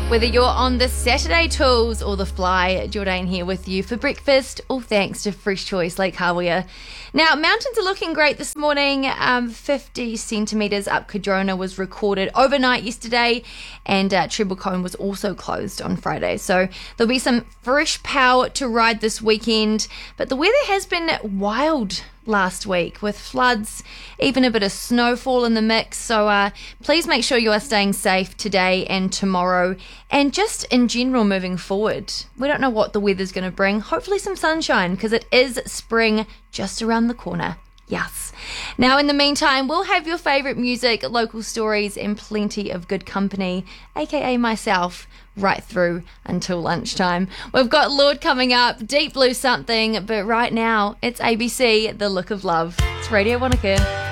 Whether you're on the Saturday tools or the fly, Jordan here with you for breakfast, all thanks to Fresh Choice Lake Hawea. Now, mountains are looking great this morning. 50 centimetres up Cardrona was recorded overnight yesterday, and Treble Cone was also closed on Friday. So there'll be some fresh power to ride this weekend, but the weather has been wild last week with floods, even a bit of snowfall in the mix. So please make sure you are staying safe today and tomorrow, and just in general moving forward. We don't know what the weather's going to bring. Hopefully some sunshine, because it is spring just around the corner. Yes. Now, in the meantime, we'll have your favourite music, local stories, and plenty of good company, aka myself, right through until lunchtime. We've got Lorde coming up, Deep Blue something, but right now it's ABC, The Look of Love. It's Radio Wanaka.